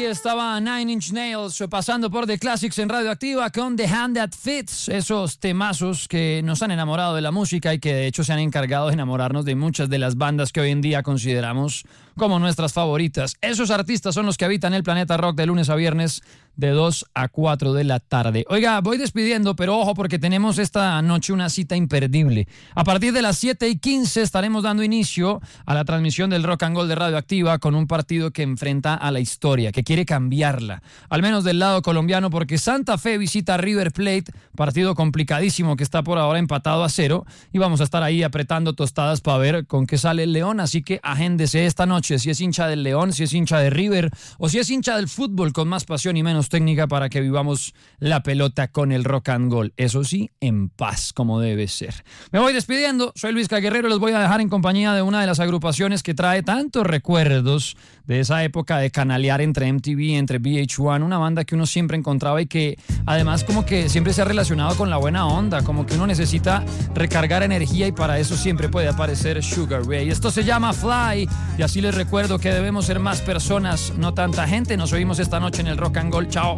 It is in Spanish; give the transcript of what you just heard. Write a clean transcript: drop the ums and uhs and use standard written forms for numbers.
estaba Nine Inch Nails pasando por The Classics en Radioactiva con The Hand That Fits, esos temazos que nos han enamorado de la música y que de hecho se han encargado de enamorarnos de muchas de las bandas que hoy en día consideramos como nuestras favoritas. Esos artistas son los que habitan el planeta rock de lunes a viernes de 2 a 4 de la tarde. Oiga, voy despidiendo, pero ojo porque tenemos esta noche una cita imperdible. A partir de las 7:15 estaremos dando inicio a la transmisión del Rock and Gold de Radioactiva con un partido que enfrenta a la historia, que quiere cambiarla, al menos del lado colombiano, porque Santa Fe visita a River Plate, partido complicadísimo que está por ahora empatado a 0, y vamos a estar ahí apretando tostadas para ver con qué sale el León, así que agéndese esta noche si es hincha del León, si es hincha de River o si es hincha del fútbol con más pasión y menos técnica para que vivamos la pelota con el Rock and Gold, eso sí, en paz como debe ser. Me voy despidiendo, soy Luis Guerrero, los voy a dejar en compañía de una de las agrupaciones que trae tantos recuerdos de esa época de canalear entre MTV, entre VH1, una banda que uno siempre encontraba y que además como que siempre se ha relacionado con la buena onda, como que uno necesita recargar energía y para eso siempre puede aparecer Sugar Ray. Esto se llama Fly y así les recuerdo que debemos ser más personas, no tanta gente. Nos oímos esta noche en el Rock and Gold. Chao.